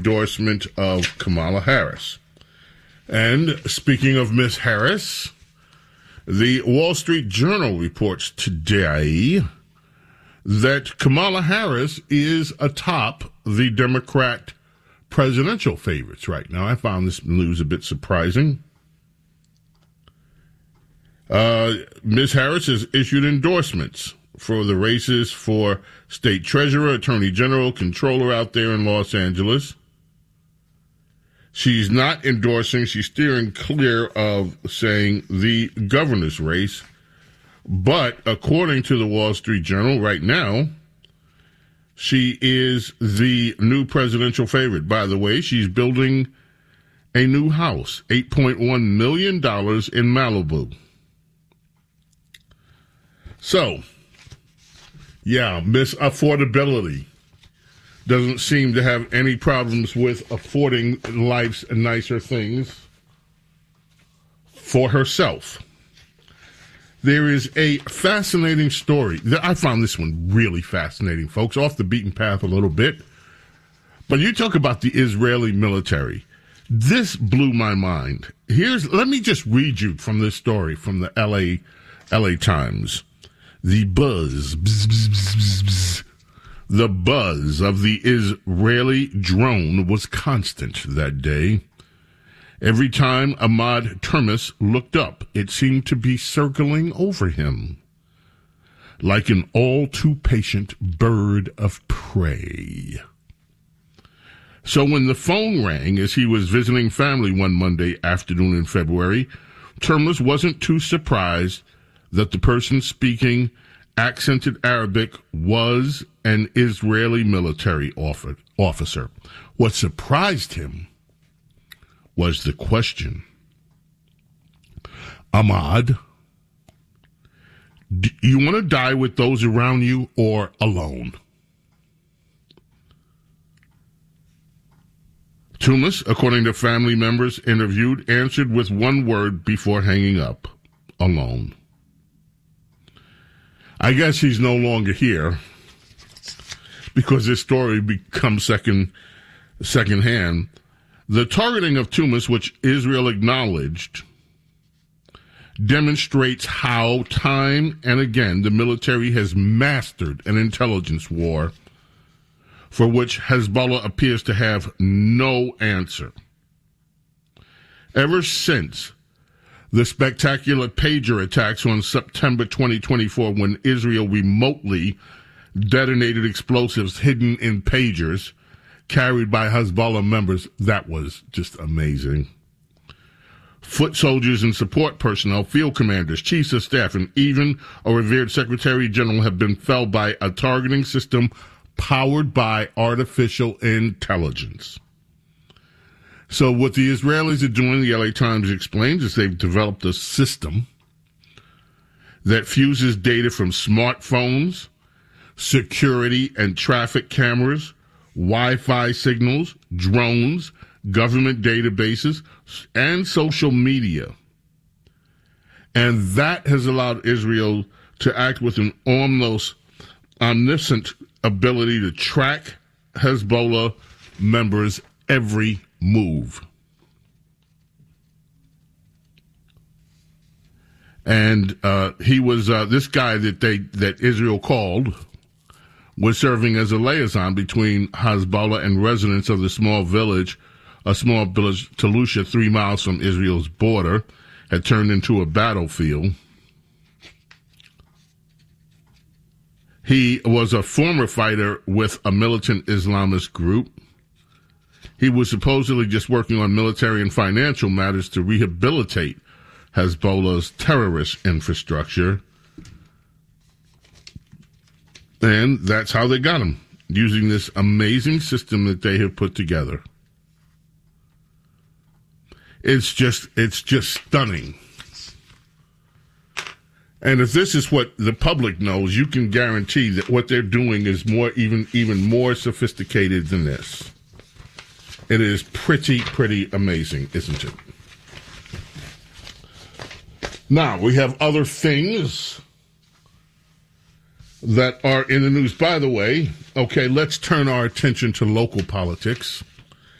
endorsement of Kamala Harris. And speaking of Miss Harris, the Wall Street Journal reports today that Kamala Harris is atop the Democrat presidential favorites right now. I found this news a bit surprising. Ms. Harris has issued endorsements for the races for state treasurer, attorney general, controller out there in Los Angeles. She's not endorsing, she's steering clear of saying the governor's race. But according to the Wall Street Journal right now, she is the new presidential favorite. By the way, she's building a new house, $8.1 million in Malibu. So, yeah, Miss Affordability doesn't seem to have any problems with affording life's nicer things for herself. There is a fascinating story. I found this one really fascinating, folks, off the beaten path a little bit. But you talk about the Israeli military. This blew my mind. Let me just read you from this story from the LA Times. The buzz, bzz, bzz, bzz, bzz. The buzz of the Israeli drone was constant that day. Every time Ahmad Termis looked up, it seemed to be circling over him, like an all-too-patient bird of prey. So when the phone rang as he was visiting family one Monday afternoon in February, Termis wasn't too surprised that the person speaking accented Arabic was an Israeli military officer. What surprised him was the question, Ahmad, do you want to die with those around you or alone? Termis, according to family members interviewed, answered with one word before hanging up, alone. I guess he's no longer here because this story becomes secondhand. The targeting of Termis, which Israel acknowledged, demonstrates how time and again the military has mastered an intelligence war for which Hezbollah appears to have no answer. Ever since the spectacular pager attacks on September 2024, when Israel remotely detonated explosives hidden in pagers carried by Hezbollah members, that was just amazing. Foot soldiers and support personnel, field commanders, chiefs of staff, and even a revered Secretary General have been felled by a targeting system powered by artificial intelligence. So what the Israelis are doing, the LA Times explains, is they've developed a system that fuses data from smartphones, security and traffic cameras, Wi-Fi signals, drones, government databases, and social media. And that has allowed Israel to act with an almost omniscient ability to track Hezbollah members' every move. And he was this guy that Israel called was serving as a liaison between Hezbollah and residents of a small village, Talusha, 3 miles from Israel's border, had turned into a battlefield. He was a former fighter with a militant Islamist group. He was supposedly just working on military and financial matters to rehabilitate Hezbollah's terrorist infrastructure. And that's how they got him, using this amazing system that they have put together. It's just stunning. And if this is what the public knows, you can guarantee that what they're doing is even more sophisticated than this. It is pretty amazing, isn't it? Now, we have other things that are in the news. By the way, okay, let's turn our attention to local politics.